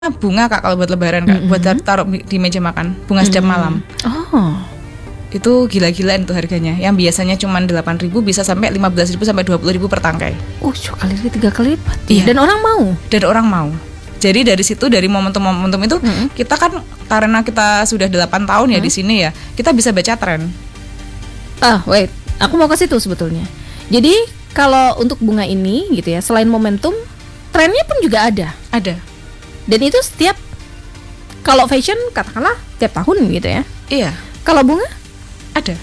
bunga Kak kalau buat lebaran Kak, buat taruh di meja makan, bunga setiap malam. Oh. Itu gila-gilaan tuh harganya. Yang biasanya cuma 8.000 bisa sampai 15.000 sampai 20.000 per tangkai. 3 kali lipat. Iya. Dan orang mau. Jadi dari situ, dari momentum-momentum itu kita kan karena kita sudah 8 tahun ya di sini ya, kita bisa baca tren. Wait, aku mau ke situ sebetulnya. Jadi kalau untuk bunga ini gitu ya, selain momentum, trennya pun juga ada. Ada. Dan itu setiap, kalau fashion katakanlah tiap tahun gitu ya. Iya. Kalau bunga ada.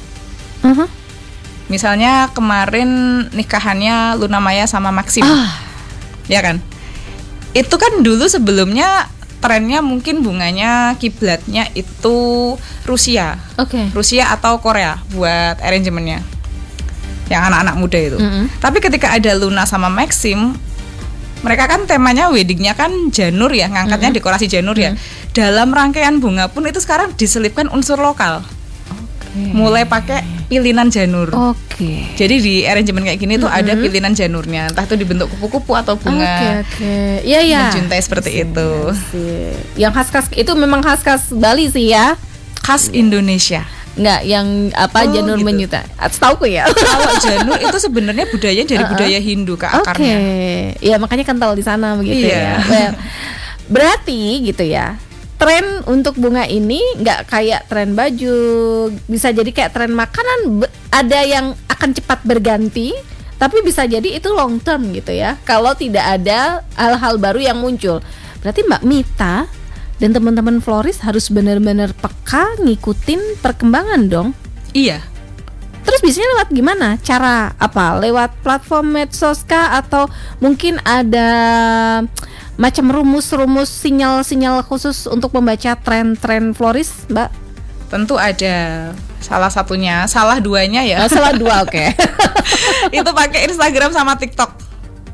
Misalnya kemarin nikahannya Luna Maya sama Maxim. Ya kan? Itu kan dulu sebelumnya trennya mungkin bunganya kiblatnya itu Rusia. Oke. Rusia atau Korea buat arrangementnya. Yang anak-anak muda itu. Tapi ketika ada Luna sama Maxim, mereka kan temanya weddingnya kan janur ya, ngangkatnya dekorasi janur ya. Dalam rangkaian bunga pun itu sekarang diselipkan unsur lokal. Mulai pakai pilinan janur. Jadi di arrangement kayak gini tuh ada pilinan janurnya, entah itu dibentuk kupu-kupu atau bunga. Iya. Mencintai seperti itu. Yang khas-khas itu memang khas-khas Bali sih ya. Khas Indonesia. Enggak, yang janur gitu. Menyuta. Setauku ya. Kalau janur itu sebenarnya budayanya dari budaya Hindu ke akarnya. Ya makanya kental di sana begitu ya. Well, berarti gitu ya. Tren untuk bunga ini nggak kayak tren baju, bisa jadi kayak tren makanan. Ada yang akan cepat berganti, tapi bisa jadi itu long term gitu ya. Kalau tidak ada hal-hal baru yang muncul, berarti Mbak Mita dan teman-teman floris harus benar-benar peka ngikutin perkembangan dong. Iya. Terus biasanya lewat gimana? Cara apa? Lewat platform medsos kah? Atau mungkin ada macam rumus-rumus sinyal-sinyal khusus untuk membaca tren-tren floris, Mbak? Tentu ada. Salah satunya, salah duanya ya. Salah dua, oke. Itu pakai Instagram sama TikTok.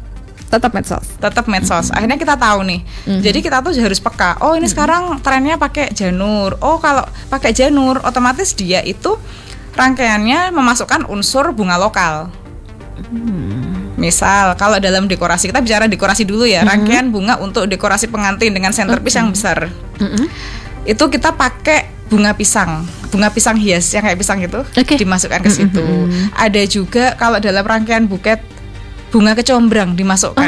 Tetap medsos. Akhirnya kita tahu nih. Jadi kita tuh harus peka. Oh, ini sekarang trennya pakai janur. Oh, kalau pakai janur otomatis dia itu rangkaiannya memasukkan unsur bunga lokal. Misal kalau dalam dekorasi, kita bicara dekorasi dulu ya. Rangkaian bunga untuk dekorasi pengantin dengan centerpiece yang besar. Itu kita pakai bunga pisang hias yang kayak pisang itu, dimasukkan ke situ. Ada juga kalau dalam rangkaian buket bunga kecombrang dimasukkan.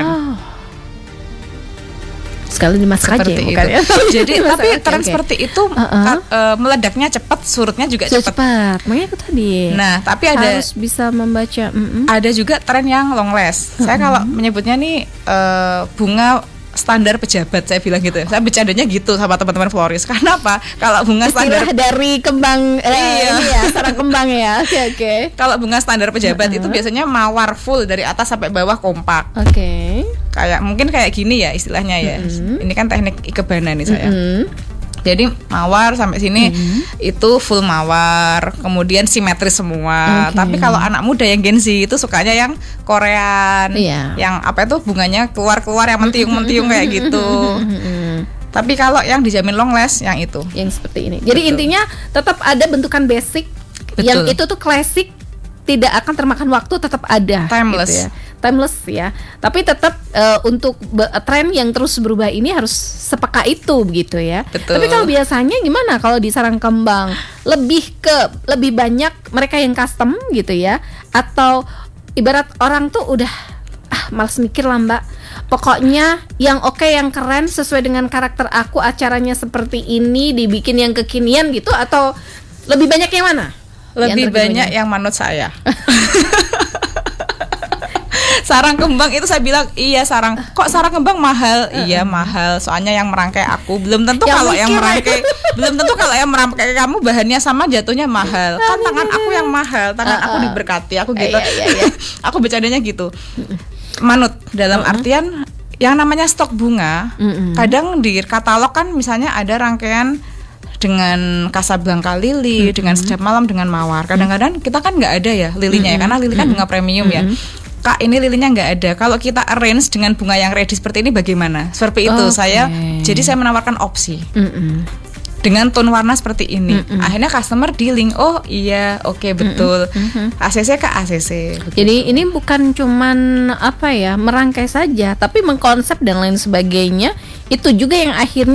Sekali dimasak aja ya, bukan ya? Jadi tapi tren seperti itu meledaknya cepat, surutnya juga cepat. Makanya itu tadi. Nah, tapi ada harus bisa membaca. Ada juga tren yang long last. Saya kalau menyebutnya nih bunga standar pejabat, saya bilang gitu. Saya bercandanya gitu sama teman-teman floris. Karena apa? Kalau bunga standar dari kembang ini ya, sarang kembang ya. Oke. Kalau bunga standar pejabat itu biasanya mawar full dari atas sampai bawah kompak. Kayak mungkin kayak gini ya istilahnya ya. Ini kan teknik ikebana nih saya. Jadi mawar sampai sini itu full mawar, kemudian simetris semua. Tapi kalau anak muda yang Gen Z itu sukanya yang Korean, yang apa itu bunganya keluar-keluar yang mentiung-mentiung kayak gitu. Tapi kalau yang dijamin long last yang itu, yang seperti ini. Jadi intinya tetap ada bentukan basic. Yang itu tuh klasik, tidak akan termakan waktu, tetap ada. Timeless. Gitu ya. Timeless ya. Tapi tetap untuk tren yang terus berubah ini harus sepeka itu begitu ya. Betul. Tapi kalau biasanya gimana kalau di sarang kembang? Lebih banyak mereka yang custom gitu ya, atau ibarat orang tuh udah malas mikir lah Mbak. Pokoknya yang oke, yang keren sesuai dengan karakter aku, acaranya seperti ini, dibikin yang kekinian gitu, atau lebih banyak yang mana? Lebih banyak yang manut saya. Sarang kembang itu saya bilang kok sarang kembang mahal? Iya mahal, soalnya yang merangkai aku belum tentu kalau yang merangkai kamu bahannya sama, jatuhnya mahal. Kan tangan aku yang mahal, tangan aku diberkati, aku gitu. Aku bercandanya gitu. Manut dalam artian yang namanya stok bunga. Kadang di katalog kan misalnya ada rangkaian dengan Casablanca lili, dengan setiap malam dengan mawar. Kadang-kadang kita kan nggak ada ya lilinya ya, karena lili kan bunga premium ya. Kak, ini lilinya nggak ada. Kalau kita arrange dengan bunga yang ready seperti ini bagaimana? Seperti itu jadi saya menawarkan opsi dengan tone warna seperti ini. Akhirnya customer dealing, oh iya, oke, betul. ACC ke ACC. Begitu. Jadi ini bukan cuman merangkai saja, tapi mengkonsep dan lain sebagainya. itu juga yang akhirnya